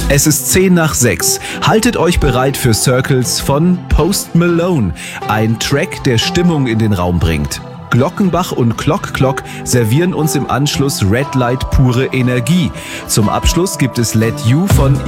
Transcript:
Es ist 10 nach 6. Haltet euch bereit für Circles von Post Malone. Ein Track, der Stimmung in den Raum bringt. Glockenbach und Clock Clock servieren uns im Anschluss Red Light pure Energie. Zum Abschluss gibt es Let You von